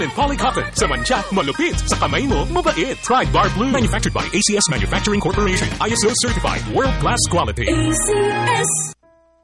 Polycotton. Sa mancha, malupit. Sa kamay mo, mabait. Try Bar Blue. Manufactured by ACS Manufacturing Corporation. ISO certified. World-class quality. ACS.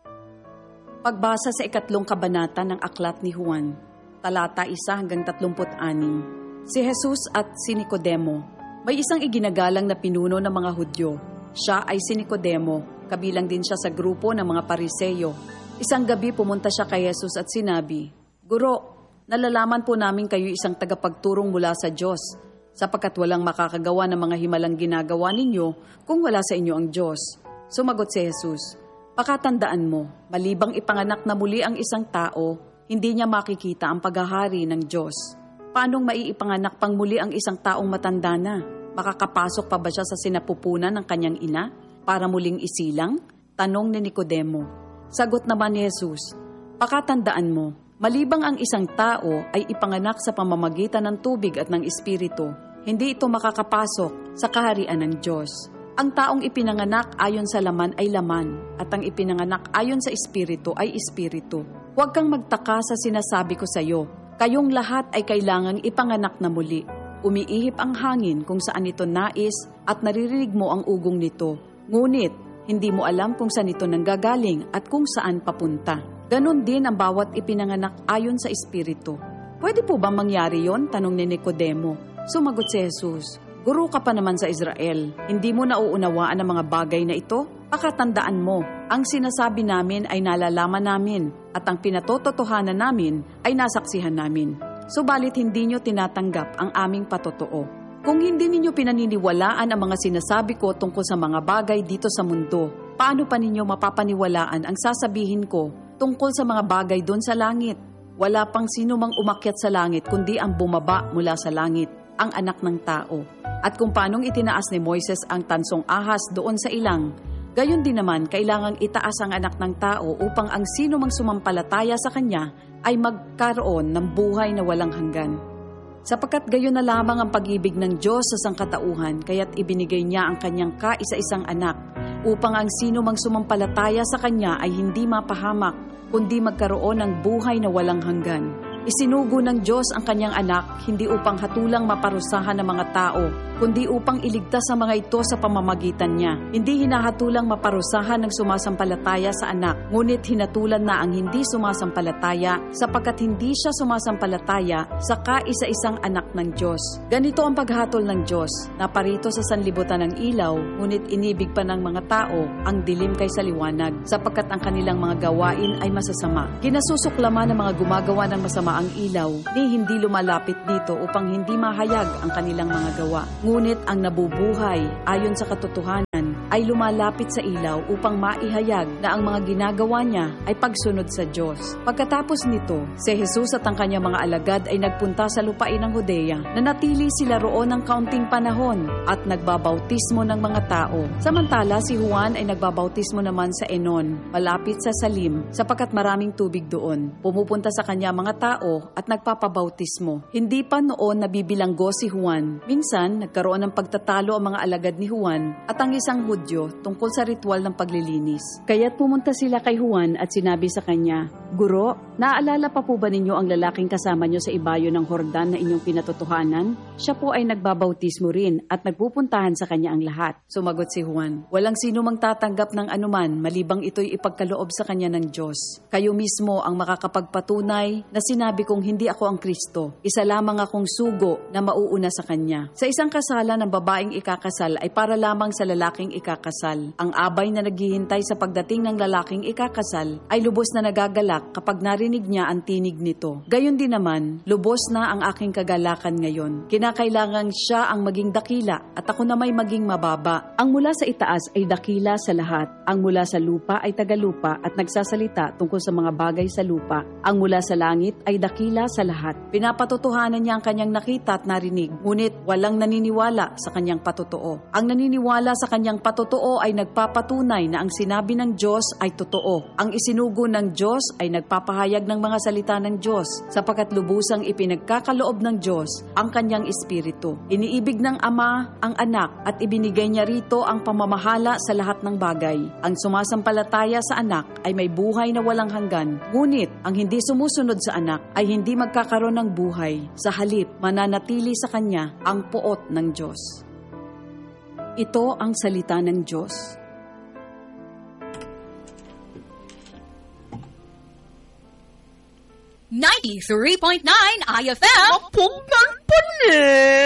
Pagbasa sa 2 kabanata ng Aklat ni Juan, talata 1 hanggang 36. Si Jesus at si Nicodemo. May isang iginagalang na pinuno ng mga Hudyo. Siya ay si Nicodemo. Kabilang din siya sa grupo ng mga Pariseyo. Isang gabi pumunta siya kay Jesus at sinabi, "Guro, nalalaman po namin kayo isang tagapagturong mula sa Diyos, sapagkat walang makakagawa ng mga himalang ginagawa ninyo kung wala sa inyo ang Diyos." Sumagot si Jesus, "Pakatandaan mo, malibang ipanganak na muli ang isang tao, hindi niya makikita ang paghahari ng Diyos. Paanong maiipanganak pang muli ang isang taong matanda na? Makakapasok pa ba siya sa sinapupunan ng kanyang ina para muling isilang?" Tanong ni Nicodemo. Sagot naman ni Jesus, "Pakatandaan mo, malibang ang isang tao ay ipanganak sa pamamagitan ng tubig at ng Espiritu, hindi ito makakapasok sa kaharian ng Diyos. Ang taong ipinanganak ayon sa laman ay laman, at ang ipinanganak ayon sa Espiritu ay Espiritu. Huwag kang magtaka sa sinasabi ko sa iyo, kayong lahat ay kailangang ipanganak na muli. Umiihip ang hangin kung saan ito nais at naririnig mo ang ugong nito, ngunit hindi mo alam kung saan ito nanggagaling at kung saan papunta. Ganon din ang bawat ipinanganak ayon sa Espiritu." "Pwede po bang mangyari yon?" tanong ni Nicodemo. Sumagot si Jesus, "Guro ka pa naman sa Israel. Hindi mo nauunawaan ang mga bagay na ito? Pakatandaan mo, ang sinasabi namin ay nalalaman namin at ang pinatototohanan namin ay nasaksihan namin. Subalit hindi nyo tinatanggap ang aming patotoo. Kung hindi ninyo pinaniniwalaan ang mga sinasabi ko tungkol sa mga bagay dito sa mundo, paano pa ninyo mapapaniwalaan ang sasabihin ko tungkol sa mga bagay doon sa langit? Wala pang sino mang umakyat sa langit kundi ang bumaba mula sa langit, ang anak ng tao. At kung paanong itinaas ni Moises ang tansong ahas doon sa ilang, gayon din naman kailangang itaas ang anak ng tao upang ang sino mang sumampalataya sa kanya ay magkaroon ng buhay na walang hanggan. Sapagkat gayon na lamang ang pag-ibig ng Diyos sa sangkatauhan, kaya't ibinigay niya ang kanyang kaisa-isang anak, upang ang sino mang sumampalataya sa kanya ay hindi mapahamak, kundi magkaroon ng buhay na walang hanggan. Isinugo ng Diyos ang kanyang anak, hindi upang hatulang maparusahan ng mga tao, kundi upang iligtas ang mga ito sa pamamagitan niya. Hindi hinahatulang maparusahan ng sumasampalataya sa anak, ngunit hinatulan na ang hindi sumasampalataya, sapagkat hindi siya sumasampalataya sa kaisa-isang anak ng Diyos. Ganito ang paghatol ng Diyos, na parito sa sanlibutan ng ilaw, ngunit inibig pa ng mga tao ang dilim kaysa liwanag, sapagkat ang kanilang mga gawain ay masasama. Kinasusuklaman ng mga gumagawa ng masama ang ilaw, ni hindi lumalapit dito upang hindi mahayag ang kanilang mga gawa. Ngunit ang nabubuhay ayon sa katotohanan ay lumalapit sa ilaw upang maihayag na ang mga ginagawa niya ay pagsunod sa Diyos. Pagkatapos nito, si Jesus at ang kanyang mga alagad ay nagpunta sa lupain ng Judea. Nanatili sila roon ng kaunting panahon at nagbabautismo ng mga tao. Samantala si Juan ay nagbabautismo naman sa Enon, malapit sa Salim, sapagkat maraming tubig doon. Pumupunta sa kanya mga tao at nagpapabautismo. Hindi pa noon nabibilanggo si Juan. Minsan, nagkaroon ng pagtatalo ang mga alagad ni Juan at ang isang Hudyo tungkol sa ritual ng paglilinis. Kaya't pumunta sila kay Juan at sinabi sa kanya, "Guro, naaalala pa po ba ninyo ang lalaking kasama nyo sa ibayo ng Hordan na inyong pinatotohanan? Siya po ay nagbabautismo rin at nagpupuntahan sa kanya ang lahat." Sumagot si Juan, "Walang sino mang tatanggap ng anuman malibang ito'y ipagkaloob sa kanya ng Diyos. Kayo mismo ang makakapagpatunay na sinabi kong hindi ako ang Kristo. Isa lamang akong sugo na mauuna sa kanya. Sa isang kasalan ng babaeng ikakasal ay para lamang sa lalaking ikakasal. Ang abay na naghihintay sa pagdating ng lalaking ikakasal ay lubos na nagagalak kapag narinig niya ang tinig nito. Gayon din naman, lubos na ang aking kagalakan ngayon. Kinakailangan siya ang maging dakila at ako na may maging mababa. Ang mula sa itaas ay dakila sa lahat. Ang mula sa lupa ay tagalupa at nagsasalita tungkol sa mga bagay sa lupa. Ang mula sa langit ay dakila sa lahat. Pinapatotohanan niya ang kanyang nakita at narinig, ngunit walang naniniwala sa kanyang patotoo. Ang naniniwala sa kanyang patotoo pagkatotoo ay nagpapatunay na ang sinabi ng Diyos ay totoo. Ang isinugo ng Diyos ay nagpapahayag ng mga salita ng Diyos, sapagkat lubusang ipinagkakaloob ng Diyos ang kanyang espiritu. Iniibig ng Ama ang anak at ibinigay niya rito ang pamamahala sa lahat ng bagay. Ang sumasampalataya sa anak ay may buhay na walang hanggan. Ngunit ang hindi sumusunod sa anak ay hindi magkakaroon ng buhay. Sa halip, mananatili sa kanya ang poot ng Diyos. Ito ang salita ng Diyos. .9 IFM. Pugnan pa ni!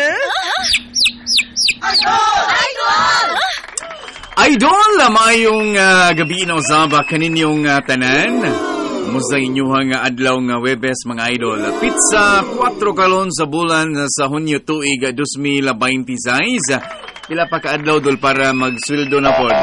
Idol! Mayong gabi na usaba kaninyong tanan. Musta inyuhang adlaw nga Webes, mga idol. Pizza 4 kalon sa bulan sa Hunyo tuig 2026. Pila pa kaadlaw dol para magsweldo na pod.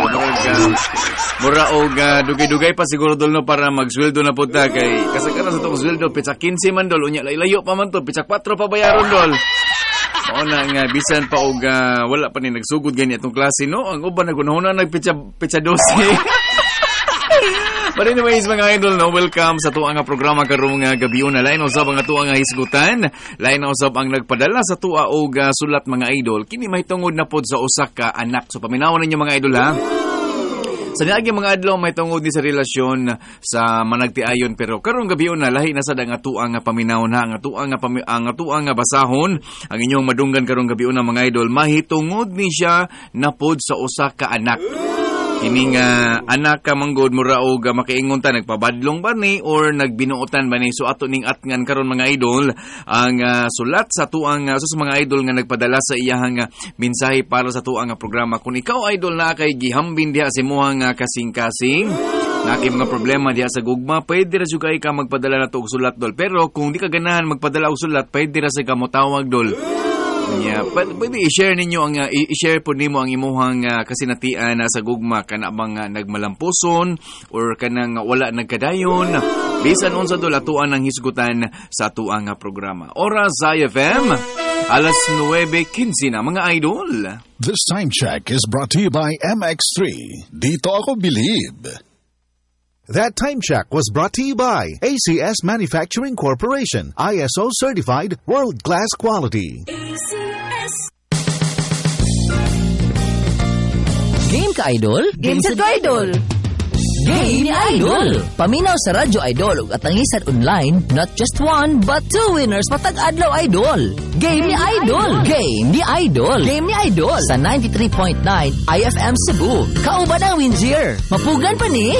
Mura og dugay-dugay pa siguro dol no para magsweldo na pod ta kay kasagaran sa tong sweldo pizza 15 man dol unya layo pa man to pizza 4 pa bayaron dol. O na nga bisan pa og wala pa ni nagsugod gani atong klase no. Ang uban nagunahuna nagpizza 12. But anyways, mga idol, no, welcome sa tuwa nga programa karong gabion na lain usab ang tuwa nga hisgutan, lain usab ang nagpadala sa tuwa og sulat, mga idol. Kini may tungod na pod sa usa ka anak. So paminawan ninyo, mga idol, ha. Sa niagi mga adlaw may tungod ni sa relasyon sa managtiayon, pero karong gabion na lahi na sad ang tuwa nga paminawon, ha. Ang tuwa nga basahon ang inyong madunggan karong gabion na, mga idol. Mahitungod ni siya na pod sa usa ka anak. Kining anak ka manggod mura og makaingon ta nagpabadlong ba ni or nagbinuotan ba ni. So ato ning atngan karon, mga idol, ang sulat sa tuang sus mga idol nga nagpadala sa iyahang mensahe para sa tuang programa. Kung ikaw, idol, na kay gihambin diha sa imong kasing-kasing, na kay mga problema diha sa gugma, pwede ra jud kay ka magpadala na to og sulat, dol. Pero kung di ka ganahan magpadala og sulat, pwede ra sa ka motawag, dol. Yeah, pwede i-share ninyo ang i-share po nimo ang imuhang kasinatian sa gugma, kana bang nagmalampuson or kanang wala nagkadayon. Bisan unsa dol atuan ang hisgutan sa atuang programa. Oras sa IFM, alas 9:15 na, mga idol. This time check is brought to you by MX3. Dito ako believe. That time check was brought to you by ACS Manufacturing Corporation, ISO certified world-class quality. ACS. Game ka, idol? Game sa idol. Game ni Idol! Paminaw sa Radyo Idol ug atangisan online, not just one, but 2 winners matag adlaw, idol. Game ni Idol! Game ni Idol! Game ni Idol! Sa 93.9 IFM Cebu. Kauban ang Windsor. Mapugan pa ni?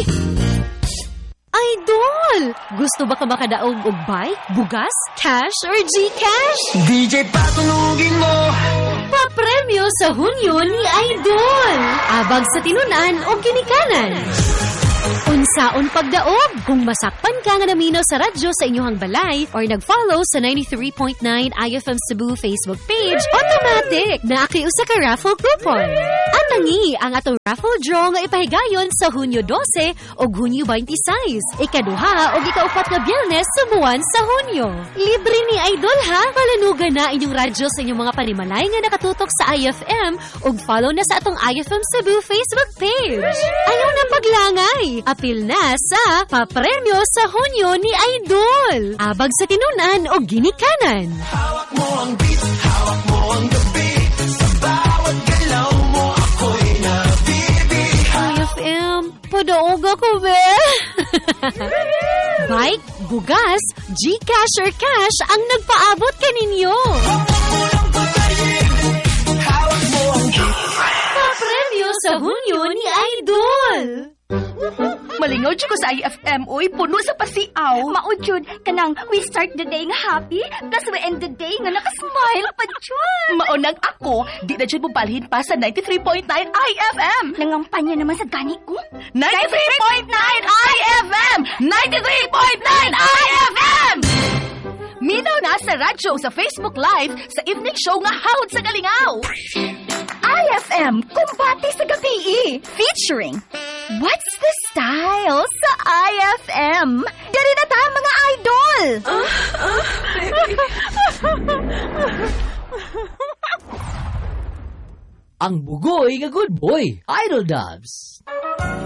Idol! Gusto ba ka makadaog og bike, bugas, cash, or Gcash? DJ patulugin mo! Papremyo sa Hunyo ni Idol! Abag sa tinunan o ginikanan. Unsaon pagdaog kung masakpan ka nga naminaw sa radyo sa inyong balay or nag-follow sa 93.9 IFM Cebu Facebook page, automatic na akiusa ka raffle coupon. At nangi ang atong raffle draw nga ipahigayon sa Hunyo 12 o Hunyo 26, ikaduha o ikaupat nga Biyernes sa buwan sa Hunyo. Libre ni Idol, ha? Palanugan na inyong radyo sa inyong mga panimalay nga nakatutok sa IFM o follow na sa atong IFM Cebu Facebook page. Ayaw na paglangay! Apil na sa papremyo sa Hunyo ni Idol. Abag sa tinunan o ginikanan. Hawak mo ang beat, hawak mo ang gabi. Sa bawat galaw mo ako'y nabibihag. IFM, padaog ako, be. Bike, bugas, Gcash or cash ang nagpaabot kaninyo. Hawak mo ang beat. Papremyo sa Hunyo ni Idol. Malingaw dyan ko sa IFM, oy, puno sa pasiaw. Maudjud, kanang we start the day nga happy, plus we end the day nga nakasmile pa dyan. Maunang ako, di na dyan bubalhin pa sa 93.9 IFM. Nangampanya naman sa gani ko. 93.9 IFM! 93.9 IFM! Minaw na sa radyo sa Facebook Live sa evening show nga Hawd sa Galingaw. IFM, kumbati sa gabi. Featuring What's the Style sa IFM. Dari na ta, mga idol. ang bugoy nga good boy, Idol Dubs.